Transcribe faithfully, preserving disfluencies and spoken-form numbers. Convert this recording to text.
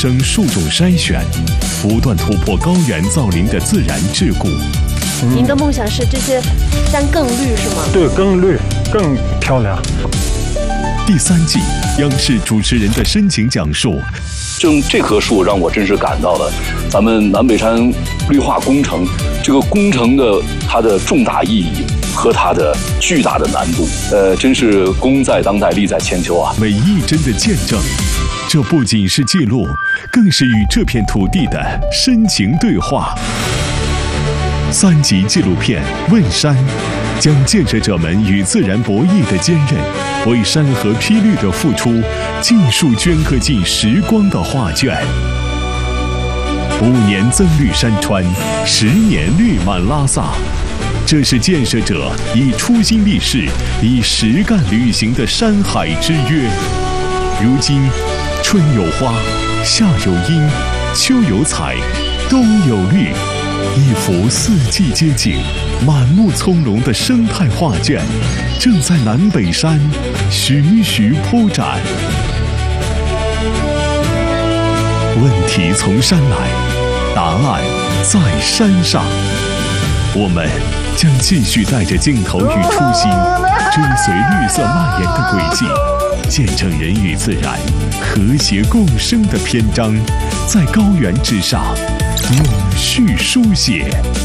生树种筛选，不断突破高原造林的自然桎梏。 嗯、您的梦想是这些山更绿是吗？ 对，更绿，更漂亮。 第三季，央视主持人的深情讲述。 正这棵树让我真是感到了咱们南北山绿化工程这个工程的它的重大意义和它的巨大的难度。呃，真是功在当代，利在千秋啊！ 每一帧的见证，这不仅是记录，更是与这片土地的深情对话。三集纪录片《问山》，将建设者们与自然博弈的坚韧，为山河披绿的付出，尽数镌刻进时光的画卷。五年增绿山川，十年绿满拉萨，这是建设者以初心立誓、以实干履行的山海之约。如今，春有花，夏有樱，秋有彩，冬有绿。一幅四季皆景、满目葱茏的生态画卷，正在南北山徐徐铺展。问题从山来，答案在山上。我们将继续带着镜头与初心，追随绿色蔓延的轨迹，见证人与自然和谐共生的篇章，在高原之上永续书写。